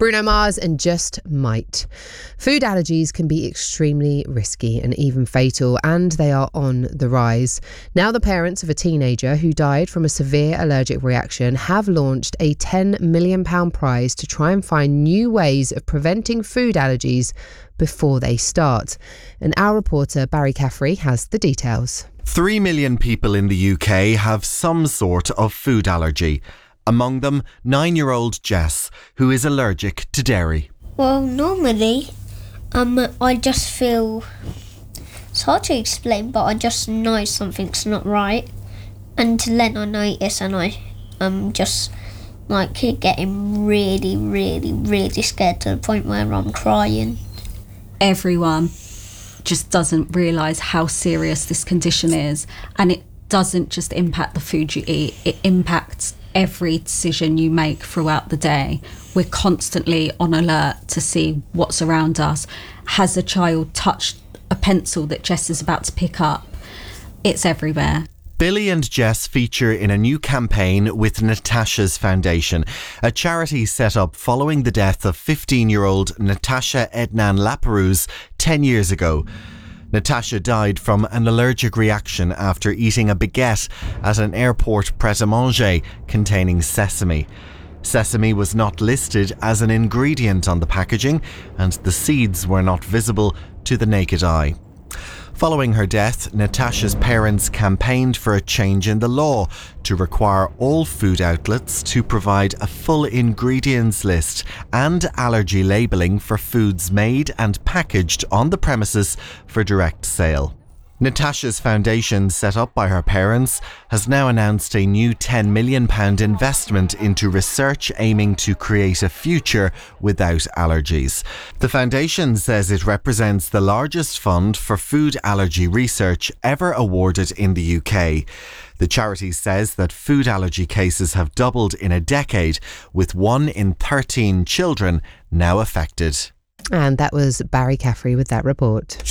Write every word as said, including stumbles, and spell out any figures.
Bruno Mars and Just Might. Food allergies can be extremely risky and even fatal, and they are on the rise. Now the parents of a teenager who died from a severe allergic reaction have launched a ten million pounds prize to try and find new ways of preventing food allergies before they start. And our reporter Barry Caffrey has the details. Three million people in the U K have some sort of food allergy. Among them, nine-year-old Jess, who is allergic to dairy. Well, normally, um, I just feel... It's hard to explain, but I just know something's not right. And then I notice and I um just, like, getting really, really, really scared to the point where I'm crying. Everyone just doesn't realise how serious this condition is. And it doesn't just impact the food you eat, it impacts every decision you make throughout the day. We're constantly on alert to see what's around us. Has a child touched a pencil that Jess is about to pick up? It's everywhere. Billy and Jess feature in a new campaign with Natasha's Foundation, a charity set up following the death of fifteen-year-old Natasha Ednan Laperouse ten years ago. Natasha died from an allergic reaction after eating a baguette at an airport pret-a-manger containing sesame. Sesame was not listed as an ingredient on the packaging, and the seeds were not visible to the naked eye. Following her death, Natasha's parents campaigned for a change in the law to require all food outlets to provide a full ingredients list and allergy labelling for foods made and packaged on the premises for direct sale. Natasha's Foundation, set up by her parents, has now announced a new ten million pounds investment into research aiming to create a future without allergies. The foundation says it represents the largest fund for food allergy research ever awarded in the U K. The charity says that food allergy cases have doubled in a decade, with one in thirteen children now affected. And that was Barry Caffrey with that report.